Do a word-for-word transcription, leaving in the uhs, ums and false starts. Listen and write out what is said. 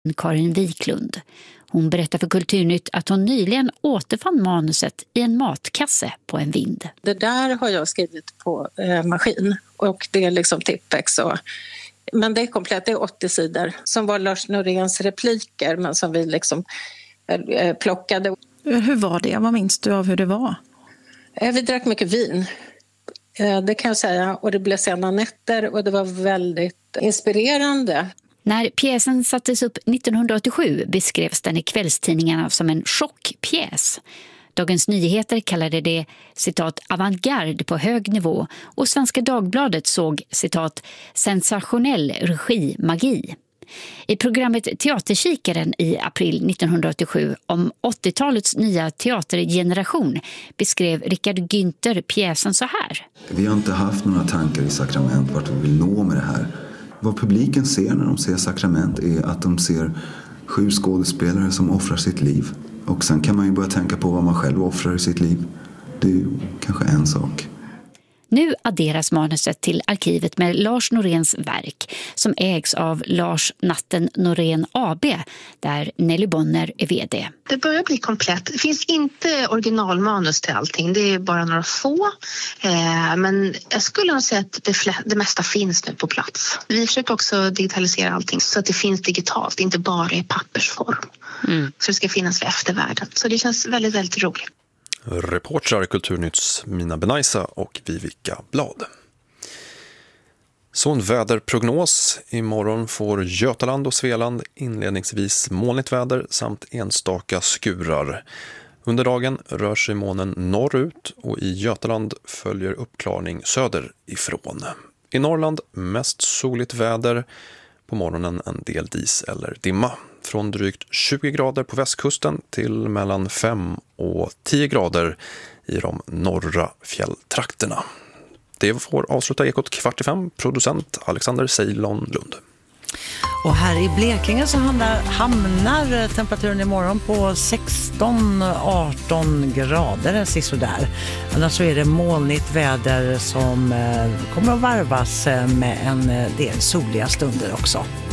Karin Wiklund. Hon berättar för Kulturnytt att hon nyligen återfann manuset i en matkasse på en vind. Det där har jag skrivit på eh, maskin och det är liksom Tippex. Och, men det är komplett, det är åttio sidor som var Lars Noréns repliker men som vi liksom eh, plockade. Hur var det? Vad minns du av hur det var? Eh, vi drack mycket vin, eh, det kan jag säga. Och det blev sena nätter och det var väldigt inspirerande. När pjäsen sattes upp nittonhundraåttiosju beskrevs den i kvällstidningarna som en chockpjäs. Dagens Nyheter kallade det citat avantgarde på hög nivå och Svenska Dagbladet såg citat sensationell regi magi. I programmet Teaterkikaren i april nittonhundraåttiosju om åttiotalets nya teatergeneration beskrev Richard Günther pjäsen så här. Vi har inte haft några tankar i Sakrament vart vi vill nå med det här. Vad publiken ser när de ser Sakrament är att de ser sju skådespelare som offrar sitt liv. Och sen kan man ju börja tänka på vad man själv offrar i sitt liv. Det är ju kanske en sak. Nu adderas manuset till arkivet med Lars Noréns verk som ägs av Lars Natten Norén A B där Nelly Bonner är vd. Det börjar bli komplett. Det finns inte originalmanus till allting. Det är bara några få. Eh, men jag skulle nog säga att det, flä- det mesta finns nu på plats. Vi försöker också digitalisera allting så att det finns digitalt, inte bara i pappersform. Mm. Så det ska finnas för eftervärlden. Så det känns väldigt, väldigt roligt. Reportrar Kulturnytts Mina Benaisa och Vivica Blad. Så en väderprognos. Imorgon får Götaland och Svealand inledningsvis molnigt väder samt enstaka skurar. Under dagen rör sig molnen norrut och i Götaland följer uppklarning söderifrån. I Norrland mest soligt väder, på morgonen en del dis eller dimma. Från drygt tjugo grader på västkusten till mellan fem och tio grader i de norra fjälltrakterna. Det får avsluta Ekot kvart i fem, producent Alexander Ceylon Lund. Och här i Blekinge så hamnar, hamnar temperaturen imorgon på sexton arton grader sisådär. Annars så är det molnigt väder som kommer att varvas med en del soliga stunder också.